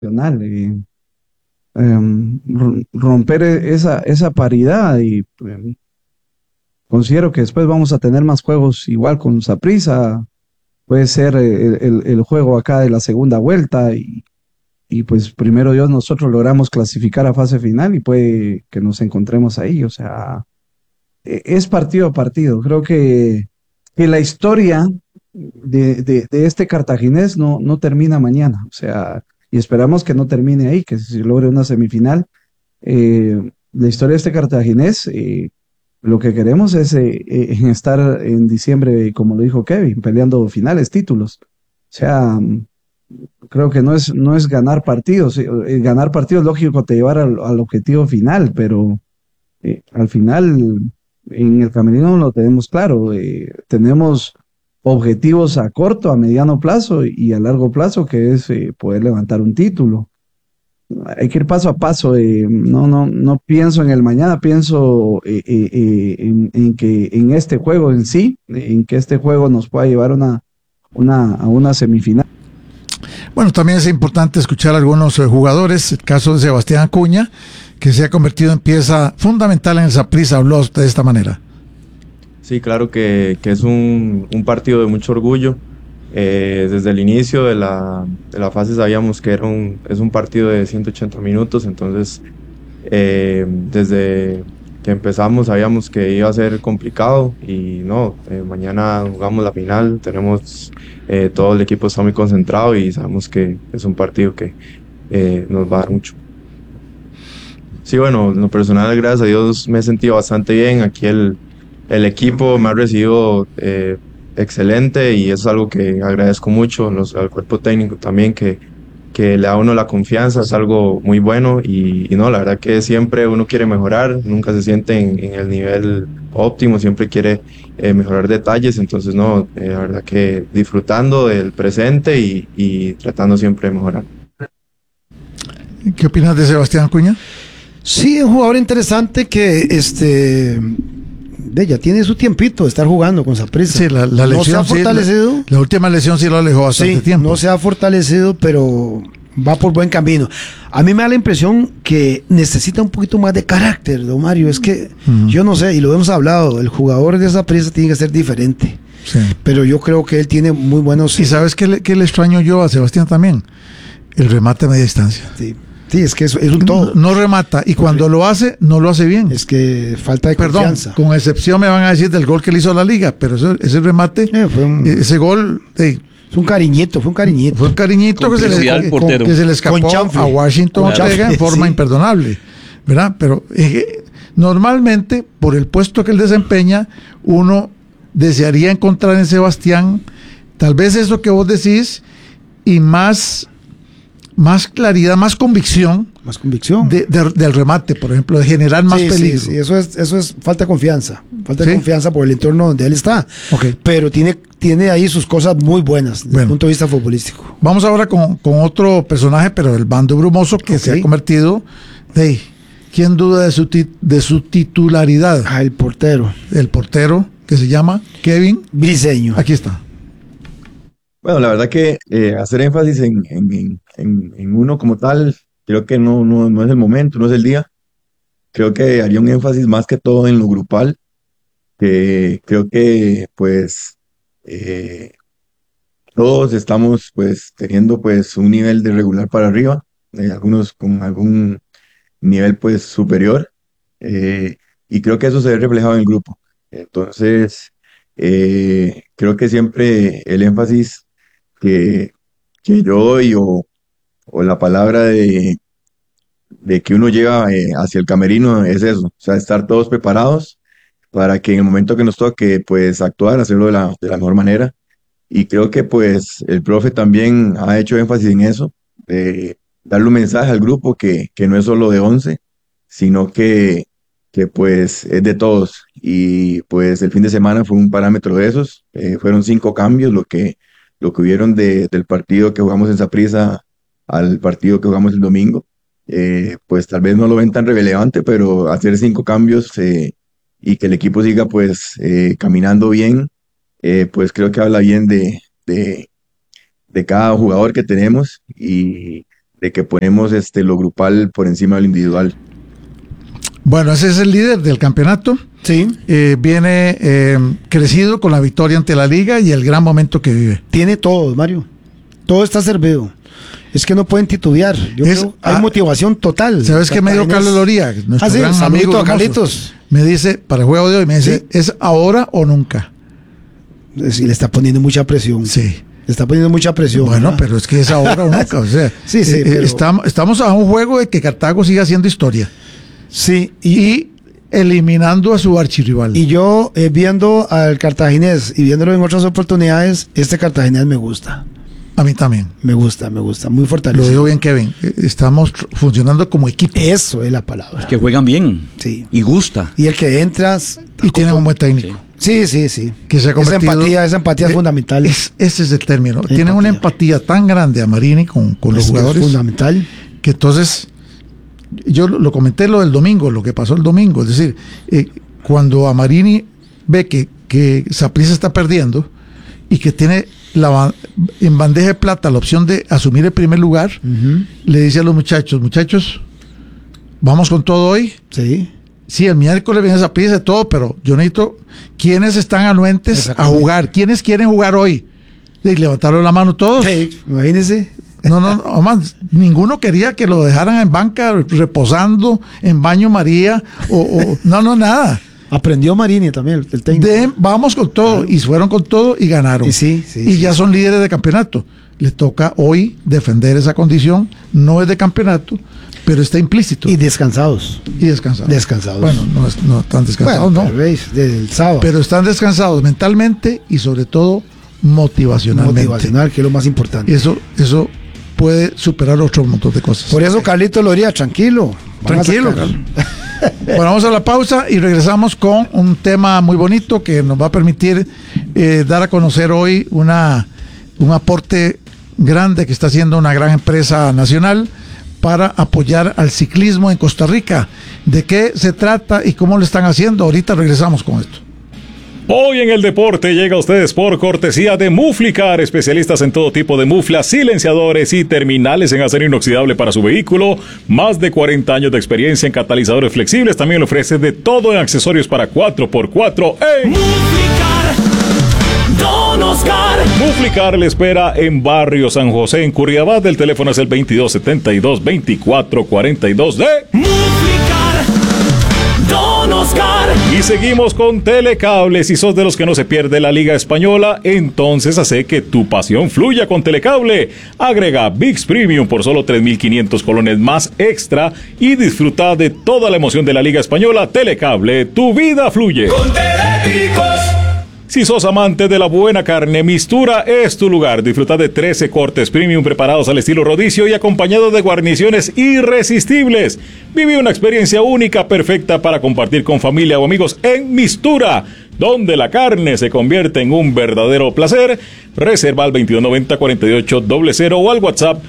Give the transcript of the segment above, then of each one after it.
nacional, romper esa paridad y considero que después vamos a tener más juegos igual con Saprissa, puede ser el juego acá de la segunda vuelta y pues primero Dios nosotros logramos clasificar a fase final y puede que nos encontremos ahí, o sea, es partido a partido, creo que la historia de este cartaginés no termina mañana, o sea, y esperamos que no termine ahí, que se logre una semifinal. La historia de este cartaginés, lo que queremos es estar en diciembre, como lo dijo Kevin, peleando finales, títulos. O sea, creo que no es ganar partidos. Ganar partidos, lógico, te llevar al objetivo final, pero al final en el camerino lo tenemos claro. Tenemos objetivos a corto, a mediano plazo y a largo plazo, que es poder levantar un título. Hay que ir paso a paso. No pienso en el mañana, pienso en que en este juego en sí, en que este juego nos pueda llevar a una semifinal. Bueno, también es importante escuchar a algunos jugadores, el caso de Sebastián Acuña, que se ha convertido en pieza fundamental en el Saprissa, habló de esta manera. Sí, claro que es un partido de mucho orgullo. Desde el inicio de la fase sabíamos que es un partido de 180 minutos, entonces desde que empezamos sabíamos que iba a ser complicado y no, mañana jugamos la final, tenemos todo el equipo está muy concentrado y sabemos que es un partido que nos va a dar mucho. Sí, bueno, en lo personal, gracias a Dios me he sentido bastante bien. Aquí el equipo me ha recibido excelente y eso es algo que agradezco mucho al cuerpo técnico también que le da a uno la confianza, es algo muy bueno y no, la verdad que siempre uno quiere mejorar, nunca se siente en el nivel óptimo, siempre quiere mejorar detalles, entonces no, la verdad que disfrutando del presente y tratando siempre de mejorar. ¿Qué opinas de Sebastián Acuña? Sí, un jugador interesante que ya tiene su tiempito de estar jugando con Saprissa. Sí, la lesión, no se ha fortalecido. Sí, la última lesión sí lo alejó bastante tiempo. No se ha fortalecido, pero va por buen camino. A mí me da la impresión que necesita un poquito más de carácter, don Mario. Es que yo no sé, y lo hemos hablado, el jugador de Saprissa tiene que ser diferente. Sí. Pero yo creo que él tiene muy buenos... ¿Y sabes qué le extraño yo a Sebastián también? El remate a media distancia. Sí, es que es un todo. No remata, y cuando lo hace, no lo hace bien. Es que falta de confianza. Con excepción me van a decir del gol que le hizo a la Liga, pero ese remate, ese gol... fue un cariñito. Fue un cariñito que se le escapó a Washington Ortega en forma imperdonable, ¿verdad? Pero normalmente, por el puesto que él desempeña, uno desearía encontrar en Sebastián tal vez eso que vos decís y más claridad, más convicción. Más convicción. Del remate, por ejemplo, de generar más peligro. Sí, eso es falta de confianza. Falta de confianza por el entorno donde él está. Okay. Pero tiene ahí sus cosas muy buenas desde el punto de vista futbolístico. Vamos ahora con otro personaje, pero del bando brumoso, que se ha convertido ¿quién duda de su titularidad? El portero. El portero, que se llama Kevin Briseño. Aquí está. Bueno, la verdad que hacer énfasis en uno como tal, creo que no es el momento, no es el día. Creo que haría un énfasis más que todo en lo grupal, que creo que pues todos estamos pues teniendo pues un nivel de regular para arriba, algunos con algún nivel pues superior, y creo que eso se ve reflejado en el grupo. Entonces, creo que siempre el énfasis que yo doy o la palabra de que uno lleva hacia el camerino es eso, o sea, estar todos preparados para que en el momento que nos toque, pues actuar, hacerlo de la mejor manera. Y creo que pues el profe también ha hecho énfasis en eso, de darle un mensaje al grupo que no es solo de 11 sino que pues es de todos. Y pues el fin de semana fue un parámetro de esos, fueron 5 cambios lo que hubieron del partido que jugamos en Saprissa al partido que jugamos el domingo. Pues tal vez no lo ven tan relevante, pero hacer 5 cambios y que el equipo siga pues caminando bien, pues creo que habla bien de cada jugador que tenemos y de que ponemos lo grupal por encima de lo individual. Bueno, ese es el líder del campeonato. Sí. Viene crecido con la victoria ante la Liga y el gran momento que vive. Tiene todo, Mario. Todo está servido. Es que no pueden titubear. Hay motivación total. ¿Sabes qué me dio Carlos Loría? Nuestro gran amigo a Carlitos. Me dice, para el juego de hoy, me dice, ¿es ahora o nunca? Sí, le está poniendo mucha presión. Sí. Le está poniendo mucha presión. Bueno, ¿verdad? Pero es que es ahora o nunca. O sea, sí, pero... estamos a un juego de que Cartago siga haciendo historia. Sí. Y eliminando a su archirrival. Y yo, viendo al cartaginés y viéndolo en otras oportunidades, este cartaginés me gusta. A mí también. Me gusta, muy fortalecido. Lo digo bien, Kevin. Estamos funcionando como equipo. Eso es la palabra. Es que juegan bien. Sí. Y gusta. Y el que entras... Y tienen un buen técnico. Sí. Que se ha convertido, esa empatía es fundamental. Ese es el término. Tienen una empatía tan grande a Marini con los jugadores. Es fundamental. Que entonces... Yo lo comenté lo del domingo, lo que pasó el domingo. Es decir, cuando a Marini ve que Saprissa está perdiendo y que tiene en bandeja de plata la opción de asumir el primer lugar, le dice a los muchachos, vamos con todo hoy. Sí, el miércoles viene Saprissa y todo, pero yo necesito quienes están anuentes a jugar, quienes quieren jugar hoy. Y levantaron la mano todos. Imagínense. No, más, ninguno quería que lo dejaran en banca reposando en baño María no, nada. Aprendió Marini también, el técnico. Vamos con todo, claro. Y fueron con todo y ganaron. Y ya son líderes de campeonato. Les toca hoy defender esa condición, no es de campeonato, pero está implícito. Y descansados. Bueno, no están descansados, no. Desde el sábado. Pero están descansados mentalmente y sobre todo motivacionalmente. Que es lo más importante. Eso puede superar otro montón de cosas. Por eso Carlito lo diría, tranquilo. Tranquilo, Carlos. Bueno, vamos a la pausa y regresamos con un tema muy bonito que nos va a permitir dar a conocer hoy un aporte grande que está haciendo una gran empresa nacional para apoyar al ciclismo en Costa Rica. ¿De qué se trata y cómo lo están haciendo? Ahorita regresamos con esto. Hoy en el deporte llega a ustedes por cortesía de Muflicar, especialistas en todo tipo de muflas, silenciadores y terminales en acero inoxidable para su vehículo. Más de 40 años de experiencia en catalizadores flexibles. También le ofrece de todo en accesorios para 4x4 en Muflicar. Don Oscar. Muflicar le espera en Barrio San José, en Curriabat. El teléfono es el 2272-2442 de Muflicar. Don Oscar. Y seguimos con Telecable. Si sos de los que no se pierde la Liga Española, entonces hace que tu pasión fluya con Telecable. Agrega ViX Premium por solo 3.500 colones más extra y disfruta de toda la emoción de la Liga Española. Telecable, tu vida fluye. Con Teléticos. Si sos amante de la buena carne, Mistura es tu lugar. Disfruta de 13 cortes premium preparados al estilo rodicio y acompañados de guarniciones irresistibles. Vive una experiencia única, perfecta para compartir con familia o amigos en Mistura, donde la carne se convierte en un verdadero placer. Reserva al 2290-4800 o al WhatsApp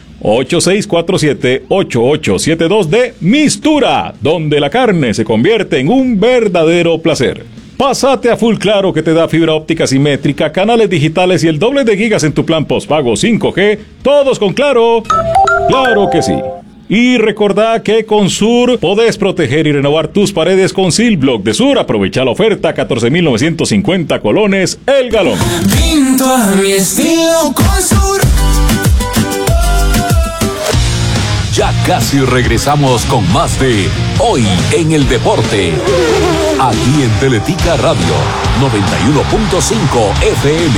8647-8872 de Mistura, donde la carne se convierte en un verdadero placer. Pásate a Full Claro, que te da fibra óptica simétrica, canales digitales y el doble de gigas en tu plan postpago 5G, todos con Claro. ¡Claro que sí! Y recordá que con Sur podés proteger y renovar tus paredes con Silblock de Sur. Aprovecha la oferta, 14.950 colones el galón. Pinto a mi estilo con Sur. Ya casi regresamos con más de Hoy en el Deporte. Aquí en Teletica Radio 91.5 FM.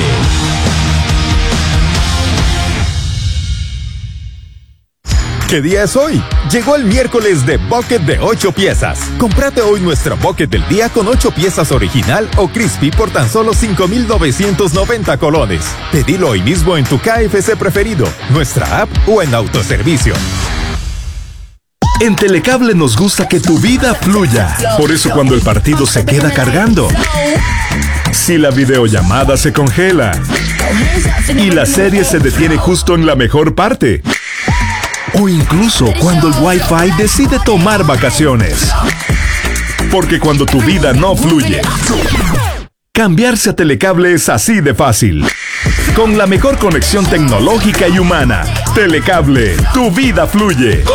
¿Qué día es hoy? Llegó el miércoles de Bucket de 8 piezas. Cómprate hoy nuestro Bucket del día con 8 piezas original o crispy por tan solo 5.990 colones. Pedilo hoy mismo en tu KFC preferido, nuestra app o en autoservicio. En Telecable nos gusta que tu vida fluya. Por eso cuando el partido se queda cargando, si la videollamada se congela y la serie se detiene justo en la mejor parte, o incluso cuando el Wi-Fi decide tomar vacaciones. Porque cuando tu vida no fluye, cambiarse a Telecable es así de fácil. Con la mejor conexión tecnológica y humana. Telecable, tu vida fluye.